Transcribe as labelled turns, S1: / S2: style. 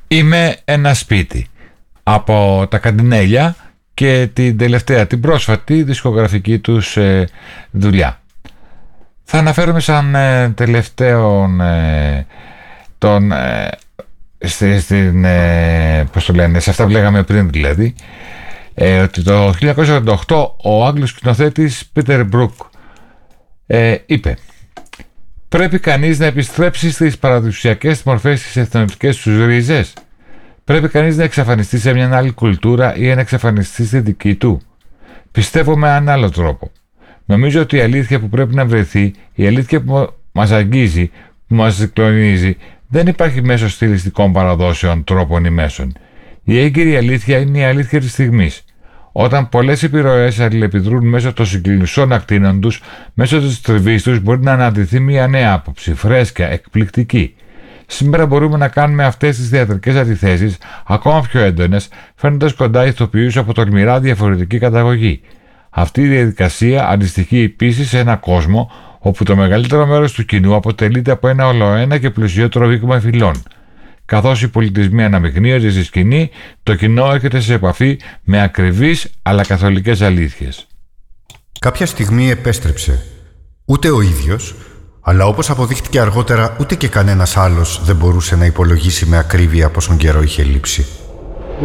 S1: Είμαι ένα σπίτι από τα Καντινέλια και την πρόσφατη δισκογραφική τους δουλειά. Θα αναφέρομαι σαν τελευταίον πώς το λένε, σε αυτά που λέγαμε πριν δηλαδή, ότι το 1988 ο Άγγλος σκηνοθέτης Πίτερ Μπρουκ είπε: πρέπει κανείς να επιστρέψει στις παραδοσιακές μορφές, στις εθνοτικές τους ρίζες. Πρέπει κανείς να εξαφανιστεί σε μια άλλη κουλτούρα ή να εξαφανιστεί στη δική του. Πιστεύω με έναν άλλο τρόπο. Νομίζω ότι η αλήθεια που πρέπει να βρεθεί, η αλήθεια που μας αγγίζει, που μας συγκλονίζει, δεν υπάρχει μέσω στιλιστικών παραδόσεων, τρόπων ή μέσων. Η έγκυρη αλήθεια είναι η αλήθεια της στιγμής. Όταν πολλές επιρροές αλληλεπιδρούν μέσω των συγκλονισών ακτίνων τους, μέσω της τριβής τους, μπορεί να αναδυθεί μια νέα άποψη, φρέσκια, εκπληκτική. Σήμερα μπορούμε να κάνουμε αυτές τις θεατρικές αντιθέσεις ακόμα πιο έντονες, φέρνοντας κοντά ηθοποιούς από τολμηρά διαφορετική καταγωγή. Αυτή η διαδικασία αντιστοιχεί επίσης σε ένα κόσμο όπου το μεγαλύτερο μέρος του κοινού αποτελείται από ένα ολοένα και πλουσιότερο δείγμα φυλών. Καθώς οι πολιτισμοί αναμειγνύονται στη σκηνή, το κοινό έρχεται σε επαφή με ακριβείς αλλά καθολικές αλήθειες.
S2: Κάποια στιγμή επέστρεψε. Ούτε ο ίδιος, αλλά όπως αποδείχτηκε αργότερα, ούτε και κανένας άλλος δεν μπορούσε να υπολογίσει με ακρίβεια πόσον καιρό είχε λείψει.